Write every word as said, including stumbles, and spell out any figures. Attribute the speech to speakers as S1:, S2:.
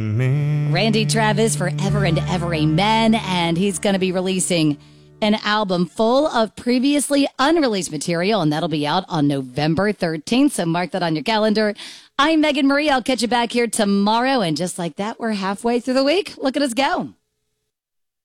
S1: Randy Travis, Forever and Ever Amen, and he's going to be releasing an album full of previously unreleased material, and that'll be out on November thirteenth, so mark that on your calendar. I'm Megan Marie. I'll catch you back here tomorrow, and just like that, we're halfway through the week. Look at us go.